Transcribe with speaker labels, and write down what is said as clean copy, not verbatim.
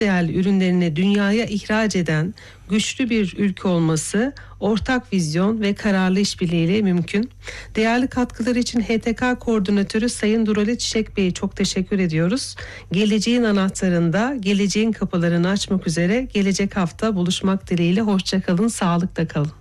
Speaker 1: değerli ürünlerini dünyaya ihraç eden güçlü bir ülke olması ortak vizyon ve kararlı işbirliğiyle mümkün. Değerli katkıları için HTK Koordinatörü Sayın Durali Çiçek Bey'e çok teşekkür ediyoruz. Geleceğin anahtarında geleceğin kapılarını açmak üzere gelecek hafta buluşmak dileğiyle. Hoşça kalın, sağlıkla kalın.